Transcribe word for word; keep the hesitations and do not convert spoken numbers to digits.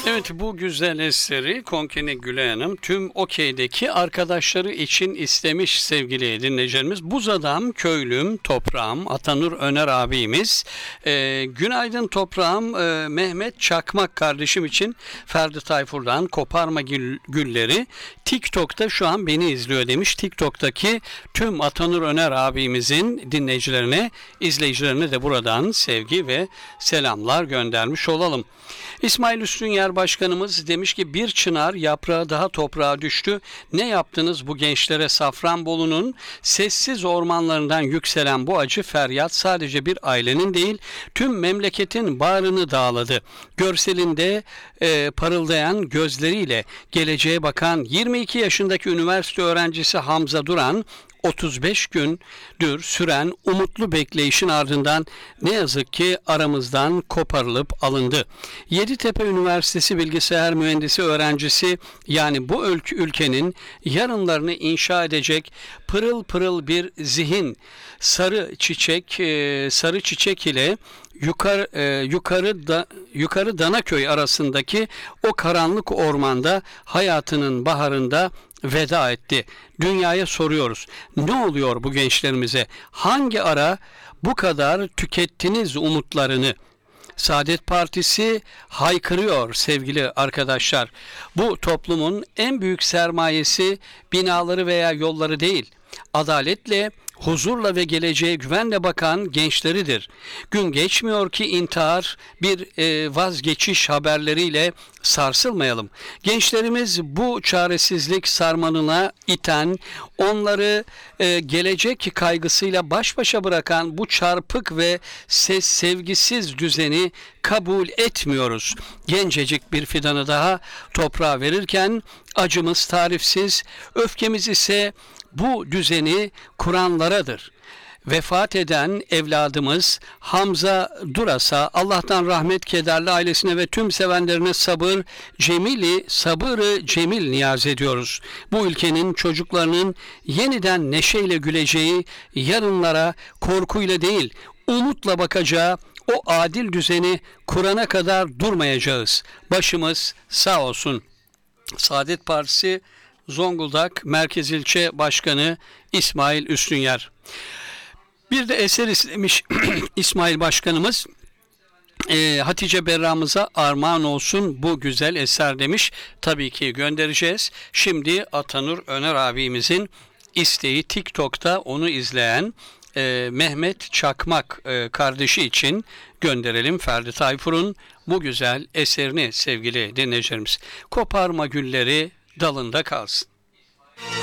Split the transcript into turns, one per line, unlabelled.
Evet, bu güzel eseri Konkene Gülay Hanım tüm Okey'deki arkadaşları için istemiş sevgili dinleyicilerimiz. Buz Adam, köylüm, toprağım, Atanur Öner abimiz. Ee, günaydın toprağım, ee, Mehmet Çakmak kardeşim için Ferdi Tayfur'dan Koparma Gül, Gülleri. TikTok'ta şu an beni izliyor demiş. TikTok'taki tüm Atanur Öner abimizin dinleyicilerine, izleyicilerine de buradan sevgi ve selamlar göndermiş olalım. İsmail Üstünyer Başkanımız demiş ki bir çınar yaprağı daha toprağa düştü. Ne yaptınız bu gençlere? Safranbolu'nun sessiz ormanlarından yükselen bu acı feryat sadece bir ailenin değil tüm memleketin bağrını dağladı. Görselinde e, parıldayan gözleriyle geleceğe bakan yirmi iki yaşındaki üniversite öğrencisi Hamza Duran otuz beş gündür süren umutlu bekleyişin ardından ne yazık ki aramızdan koparılıp alındı. Yeditepe Üniversitesi Bilgisayar Mühendisi öğrencisi, yani bu ülk- ülkenin yarınlarını inşa edecek pırıl pırıl bir zihin, sarı çiçek e, sarı çiçek ile yukarı e, yukarı da yukarı Danaköy arasındaki o karanlık ormanda hayatının baharında veda etti. Dünyaya soruyoruz. Ne oluyor bu gençlerimize? Hangi ara bu kadar tükettiniz umutlarını? Saadet Partisi haykırıyor sevgili arkadaşlar. Bu toplumun en büyük sermayesi binaları veya yolları değil, adaletle, huzurla ve geleceğe güvenle bakan gençleridir. Gün geçmiyor ki intihar bir e, vazgeçiş haberleriyle sarsılmayalım. Gençlerimiz bu çaresizlik sarmalına iten, onları e, gelecek kaygısıyla baş başa bırakan bu çarpık ve ses sevgisiz düzeni kabul etmiyoruz. Gencecik bir fidanı daha toprağa verirken acımız tarifsiz, öfkemiz ise bu düzeni kuranlaradır. Vefat eden evladımız Hamza Duras'a Allah'tan rahmet, kederli ailesine ve tüm sevenlerine sabır, cemili, sabırı cemil niyaz ediyoruz. Bu ülkenin çocuklarının yeniden neşeyle güleceği, yarınlara korkuyla değil, umutla bakacağı o adil düzeni kurana kadar durmayacağız. Başımız sağ olsun. Saadet Partisi Zonguldak Merkez İlçe Başkanı İsmail Üstünyer. Bir de eser istemiş İsmail Başkanımız. E, Hatice Berra'mıza armağan olsun bu güzel eser demiş. Tabii ki göndereceğiz. Şimdi Atanur Öner abimizin isteği, TikTok'ta onu izleyen e, Mehmet Çakmak e, kardeşi için gönderelim Ferdi Tayfur'un bu güzel eserini sevgili dinleyicilerimiz. Koparma gülleri dalında kalsın.